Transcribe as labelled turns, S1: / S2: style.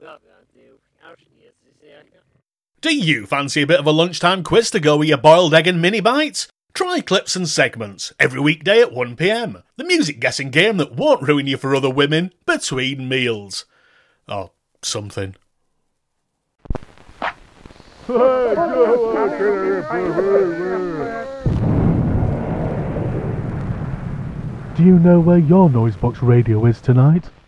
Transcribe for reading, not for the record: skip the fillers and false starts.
S1: Do you fancy a bit of a lunchtime quiz to go with your boiled egg and mini bites? Try Clips and Segments, every weekday at 1 PM. The music guessing game that won't ruin you for other women between meals. Or something.
S2: Do you know where your Noisebox radio is tonight?